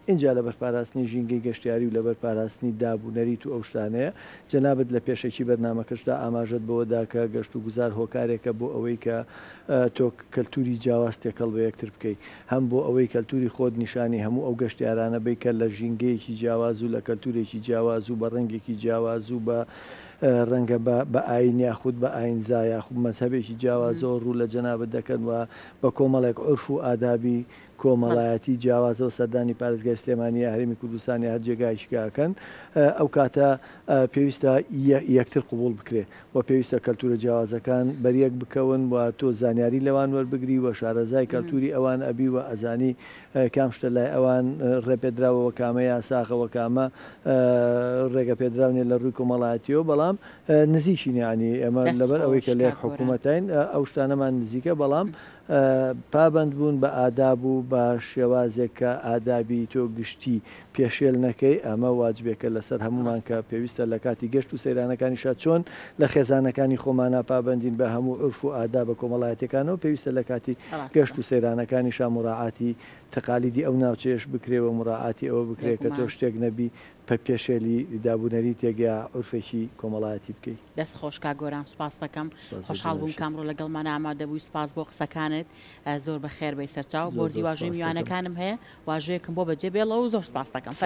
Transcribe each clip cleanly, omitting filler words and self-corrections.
اینجا لە بەرپاراستنی ژینگەی گەشتیاری و لە بەرپاراستنی دابوونەریت و ئەو شتانەیە جەنابەت لە پێشێکی بەرنامەکەشدا ئاماژەت بەوەدا کە گەشت و گوزار هۆکارێکە بۆ ئەوەی کە تۆ کەلتوری جیاواز تێکەڵ بە یەکتر بکەیت هەم بۆ ئەوەی کەلتوری خۆت نیشانی هەموو ئەو گەشتیارانە بی کە لە ژینگەیەکی جیاواز و لە کەلتورێکی جیاواز و بە ڕەنگێکی جیاواز و بە ڕەنگە بە ئاین یاخود بە ئاینزا یاخود مەزهبێکی جیاوازەوە ڕوو لە جەنابەت دەکەن و بە کۆمەڵێک عورف و ئادابی کۆمەڵایەتی جیاوازەوە سەردانی پارێزگای سلێمانی هەرێمی کوردستانی هەر جێگایشکاکەن ئەو کاتە پێویستە یەکتر قوبوڵ بکرێ و پێویستە کەلتورە جیاوازەکان بەریەک بکەون و تۆ زانیاری لەوان وەربگری و شارەزای کەلتوری ئەوان ئەبی و ئەزانی کام شتە لای ئەوان ڕێپێدراوەوە کامە یاساخەوە کامە ڕێگە پێدراونێ لە ڕووی کۆمەڵایەتیەوە بەڵام نزیکینیانی ئەمە لەبەر ئەوەی کە لێک حکوومەتین ئەو شتانەمان نزیکە بەڵام پابند بوون بە ئاداب و بە شێوازێک کە ئادابی تۆ گشتی پێشێل نەکەی ئەمە واجبێکە لەسەر هەمومان کە پێویستە لە کاتی گەشت و سەیرانەکانیشا چۆن لە خێزانەکانی خۆمانە پابندین بە هەموو عرف و ئادا بە کۆمەڵایەتەکانەوە پێویستە لە کاتی گەشت و سەیرانەکانیشا مڕاعاتی تەقالیدی ئەو ناوچەیەش بکرێەوە مڕاعاتی ئەوە بکرێت کە تۆ شتێک نەبی پێشێلی دابوونەری تێگەیا عورفێکی کۆمەڵایەتی بکەیت. دەست خۆشکا گۆران سوپاس دەکەم خۆشحاڵ بووم کامڕۆ لەگەڵمان ئامادەبووی سوپاس بۆ قسەکانت زۆر بە خێر بەی سەرچاو بردی واژەی میوانەکانم هەیە واژەیەکم بۆ بەجێ بێڵەوە و زۆر سوپاس دەکەم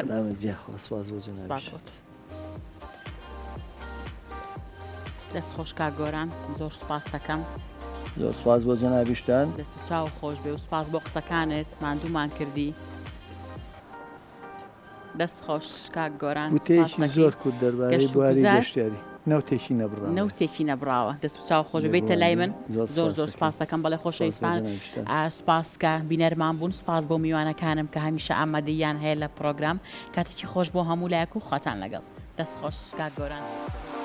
دەست خۆشکا گۆران زۆر سوپاس دەکەم زۆر سوپاس بۆ جەنابیشتان دەست و چاو خۆش بێ و سوپاس بۆ قسەکانت ماندوومان کردی دەست خۆش کاک گۆران زۆر کورد دەربارەی بواری گەشتیاری نەوتێکی نەبراوە نەوتێکی نەبراوە دەست و چاو خۆش بیتە لای من زۆر زۆر سپاس دەکەم بەڵێ خۆشەویستان سپاس کە بینەرمان بوون سپاس بۆ میوانەکانم کە هەمیشە ئامادەیان هەیە لە پرۆگرام کاتێکی خۆش بۆ هەموو لایەک و خواتان لەگەڵ دەست خۆش کاک گۆران